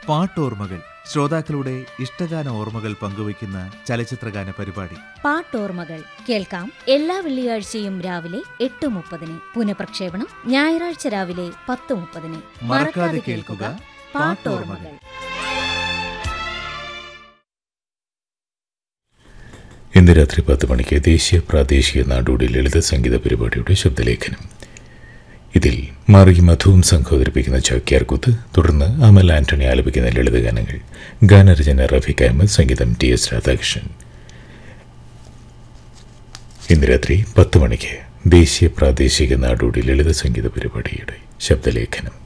പാട്ടോർമ്മകൾ, ശ്രോതാക്കളുടെ ഇഷ്ടഗാന ഓർമ്മകൾ പങ്കുവയ്ക്കുന്ന ചലച്ചിത്രഗാന പരിപാടി. പാട്ടോർമ്മകൾ കേൾക്കാം എല്ലാ വെള്ളിയാഴ്ചയും രാവിലെ 8:30. പുനഃപ്രക്ഷേപണം ഞായറാഴ്ച രാവിലെ 10:30. മറക്കാതെ കേൾക്കുക പാട്ടോർമ്മകൾ. ഇന്ന് രാത്രി 10 മണിക്ക് ദേശീയ പ്രാദേശിക നാടോടി ലളിത സംഗീത പരിപാടിയുടെ ശബ്ദലേഖനം. ഇതിൽ മാറി മധുവും സംഘം അവതരിപ്പിക്കുന്ന ചാക്യാർകൂത്ത്, തുടർന്ന് അമൽ ആന്റണി ആലപിക്കുന്ന ലളിതഗാനങ്ങൾ. ഗാനരചന റഫീഖ് അഹമ്മദ്, സംഗീതം TS രാധാകൃഷ്ണൻ. ഇന്ന് രാത്രി 10 മണിക്ക് ദേശീയ പ്രാദേശിക നാടോടി ലളിത സംഗീത പരിപാടിയുടെ ശബ്ദലേഖനം.